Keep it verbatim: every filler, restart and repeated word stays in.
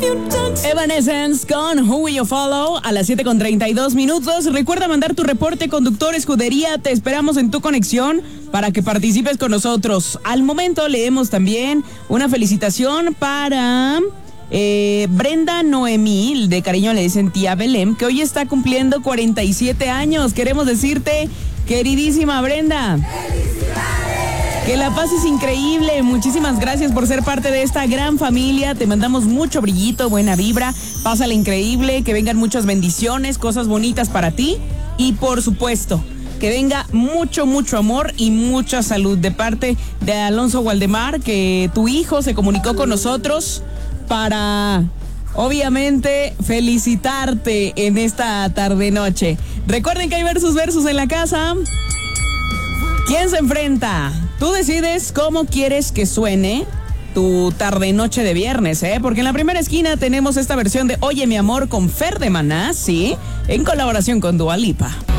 Evanescence con Who Will You Follow a las siete con treinta y dos minutos. Recuerda mandar tu reporte, conductor escudería. Te esperamos en tu conexión para que participes con nosotros. Al momento leemos también una felicitación para eh, Brenda Noemí, de cariño le dicen tía Belém, que hoy está cumpliendo cuarenta y siete años. Queremos decirte, queridísima Brenda, que la pases increíble. Muchísimas gracias por ser parte de esta gran familia. Te mandamos mucho brillito, buena vibra. Pásala increíble, que vengan muchas bendiciones, cosas bonitas para ti. Y por supuesto, que venga mucho, mucho amor y mucha salud de parte de Alonso Waldemar, que tu hijo se comunicó con nosotros para, obviamente, felicitarte en esta tarde-noche. Recuerden que hay versus versus en la casa. ¿Quién se enfrenta? Tú decides cómo quieres que suene tu tarde-noche de viernes, ¿eh? Porque en la primera esquina tenemos esta versión de Oye, mi amor, con Fer de Maná, ¿sí? En colaboración con Dua Lipa.